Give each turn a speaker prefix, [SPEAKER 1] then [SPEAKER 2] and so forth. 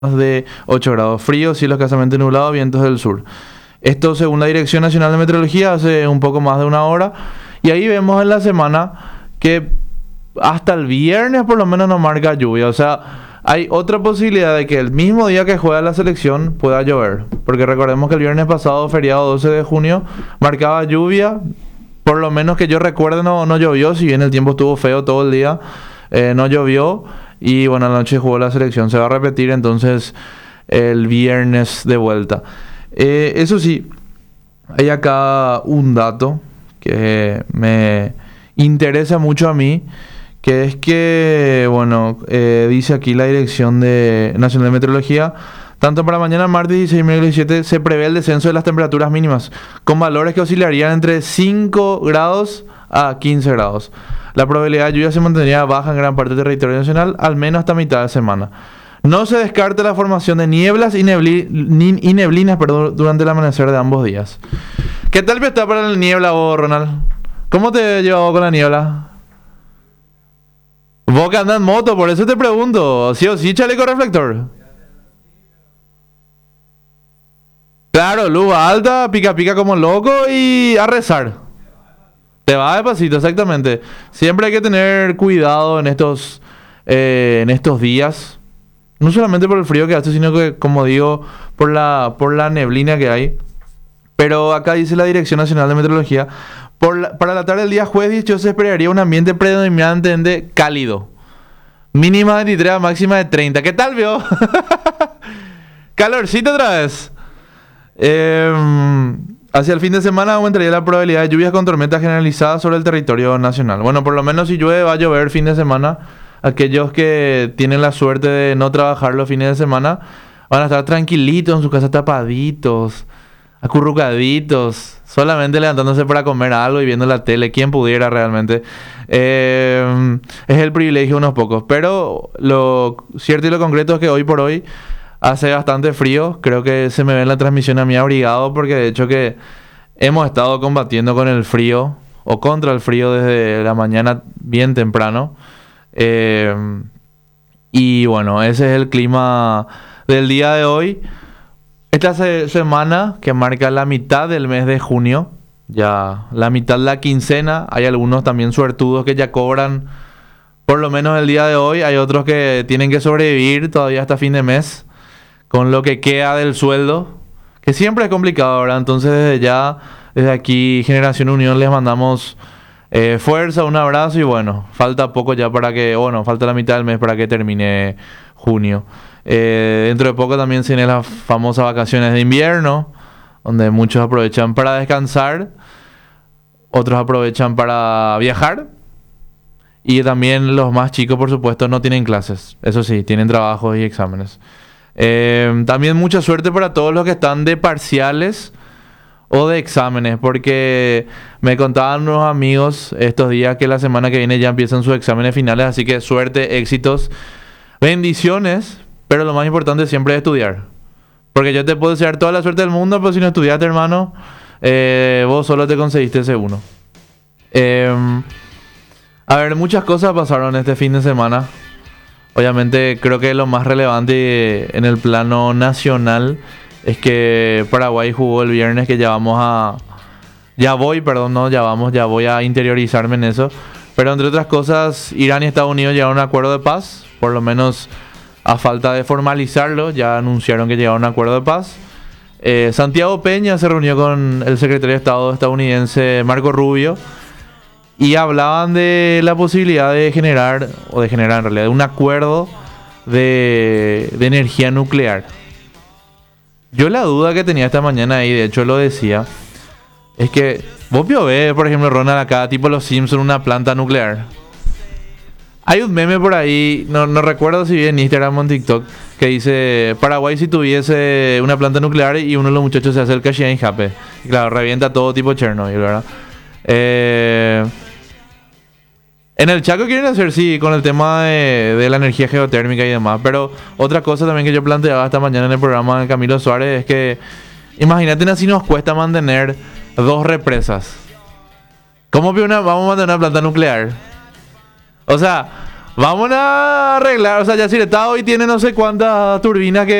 [SPEAKER 1] de 8 grados, frío, cielo escasamente nublado, vientos del sur. Esto según la Dirección Nacional de Meteorología hace un poco más de una hora. Y ahí vemos en la semana que hasta el viernes por lo menos no marca lluvia. O sea, hay otra posibilidad de que el mismo día que juega la selección pueda llover. Porque recordemos que el viernes pasado, feriado 12 de junio, marcaba lluvia. Por lo menos que yo recuerde no llovió, si bien el tiempo estuvo feo todo el día, no llovió. Y bueno, anoche jugó la selección. Se va a repetir entonces el viernes de vuelta. Eso sí, hay acá un dato que me interesa mucho a mí, que es que, bueno, dice aquí la Dirección Nacional de Meteorología, tanto para mañana martes 16 y miércoles 17 se prevé el descenso de las temperaturas mínimas, con valores que oscilarían entre 5 grados a 15 grados. La probabilidad de lluvia se mantendría baja en gran parte del territorio nacional, al menos hasta mitad de semana. No se descarta la formación de nieblas y neblinas, durante el amanecer de ambos días. ¿Qué tal está para la niebla vos, Ronald? ¿Cómo te llevas con la niebla? Vos que andas en moto, por eso te pregunto. ¿Sí o sí, chaleco reflector? Claro, luz alta, pica pica como loco y a rezar. Te va despacito, exactamente. Siempre hay que tener cuidado en estos días. No solamente por el frío que hace, sino que, como digo, por la neblina que hay. Pero acá dice la Dirección Nacional de Meteorología, para la tarde del día jueves 18 se esperaría un ambiente predominantemente cálido. Mínima de 23, máxima de 30. ¿Qué tal, vio? Calorcito otra vez. Hacia el fin de semana aumentaría la probabilidad de lluvias con tormentas generalizadas sobre el territorio nacional. Bueno, por lo menos si llueve va a llover fin de semana. Aquellos que tienen la suerte de no trabajar los fines de semana van a estar tranquilitos en su casa, tapaditos, acurrucaditos, solamente levantándose para comer algo y viendo la tele. Quien pudiera realmente. Es el privilegio de unos pocos. Pero lo cierto y lo concreto es que hoy por hoy hace bastante frío. Creo que se me ve en la transmisión a mí abrigado, porque de hecho que hemos estado combatiendo con el frío o contra el frío desde la mañana bien temprano. Y bueno, ese es el clima del día de hoy. Esta semana que marca la mitad del mes de junio, ya la mitad de la quincena. Hay algunos también suertudos que ya cobran por lo menos el día de hoy. Hay otros que tienen que sobrevivir todavía hasta fin de mes con lo que queda del sueldo, que siempre es complicado, ¿verdad? Entonces desde aquí Generación Unión les mandamos fuerza, un abrazo y bueno, falta poco ya falta la mitad del mes para que termine junio. Dentro de poco también se vienen las famosas vacaciones de invierno, donde muchos aprovechan para descansar, otros aprovechan para viajar y también los más chicos, por supuesto, no tienen clases, eso sí, tienen trabajos y exámenes. También mucha suerte para todos los que están de parciales o de exámenes, porque me contaban unos amigos estos días que la semana que viene ya empiezan sus exámenes finales, así que suerte, éxitos, bendiciones, pero lo más importante siempre es estudiar, porque yo te puedo desear toda la suerte del mundo, pero si no estudiaste, hermano, vos solo te conseguiste ese uno. A ver, muchas cosas pasaron este fin de semana. Obviamente creo que lo más relevante en el plano nacional es que Paraguay jugó el viernes, que ya voy a interiorizarme en eso. Pero entre otras cosas, Irán y Estados Unidos llegaron a un acuerdo de paz, por lo menos a falta de formalizarlo, ya anunciaron que llegaron a un acuerdo de paz. Santiago Peña se reunió con el secretario de Estado estadounidense Marco Rubio y hablaban de la posibilidad de generar en realidad un acuerdo de energía nuclear. Yo la duda que tenía esta mañana, y de hecho lo decía, es que vos ves, por ejemplo, Ronald, acá tipo los Simpsons, una planta nuclear. Hay un meme por ahí, no recuerdo si vi en Instagram o en TikTok, que dice: Paraguay si tuviese una planta nuclear, y uno de los muchachos se acerca a Jape. Y claro, revienta todo tipo Chernobyl, ¿verdad? En el Chaco quieren hacer, sí, con el tema de la energía geotérmica y demás. Pero otra cosa también que yo planteaba esta mañana en el programa de Camilo Suárez es que imagínate si nos cuesta mantener 2 represas. ¿Cómo vamos a mantener una planta nuclear? O sea, Vamos a arreglar, o sea, Yacyretá hoy tiene no sé cuántas turbinas que